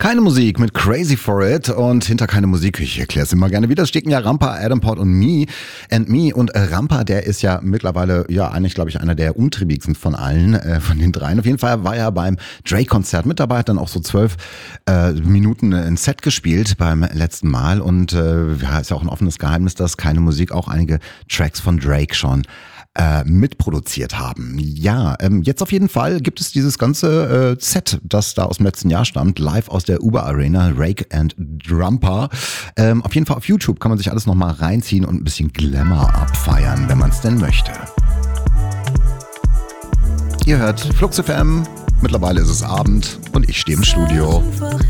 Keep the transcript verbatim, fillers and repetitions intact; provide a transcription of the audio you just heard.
Keine Musik mit Crazy for It und hinter keine Musik, ich erkläre es immer gerne wieder, stecken ja Rampa, Adam Port und Me and Me und äh, Rampa, der ist ja mittlerweile, ja eigentlich glaube ich einer der umtriebigsten von allen, äh, von den dreien. Auf jeden Fall war er beim Drake-Konzert mit dabei, hat dann auch so zwölf äh, Minuten ein Set gespielt beim letzten Mal und äh, ja, ist ja auch ein offenes Geheimnis, dass keine Musik auch einige Tracks von Drake schon Äh, mitproduziert haben. Ja, ähm, jetzt auf jeden Fall gibt es dieses ganze äh, Set, das da aus dem letzten Jahr stammt, live aus der Uber Arena, Rake and Drumpa. Ähm, auf jeden Fall auf YouTube kann man sich alles nochmal reinziehen und ein bisschen Glamour abfeiern, wenn man es denn möchte. Ihr hört Flux F M, mittlerweile ist es Abend und ich stehe im Studio.